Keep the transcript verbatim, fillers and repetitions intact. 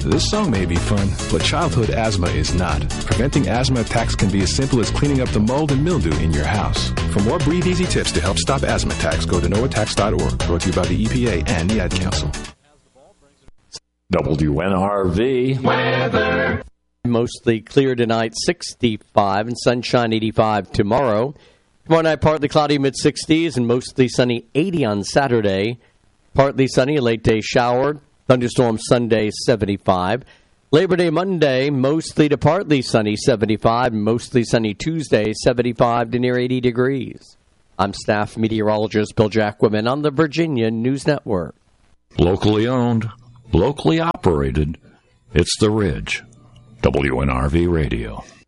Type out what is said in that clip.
This song may be fun, but childhood asthma is not. Preventing asthma attacks can be as simple as cleaning up the mold and mildew in your house. For more Breathe Easy tips to help stop asthma attacks, go to no attacks dot org. Brought to you by the E P A and the Ad Council. W N R V weather. Mostly clear tonight, sixty-five, and sunshine, eighty-five tomorrow. Tomorrow night, partly cloudy, mid-sixties, and mostly sunny, eighty on Saturday. Partly sunny, a late-day shower. Thunderstorm Sunday, seventy-five. Labor Day Monday, mostly to partly sunny, seventy-five. Mostly sunny Tuesday, seventy-five to near eighty degrees. I'm staff meteorologist Bill Jacquemin on the Virginia News Network. Locally owned, locally operated. It's The Ridge. W N R V Radio.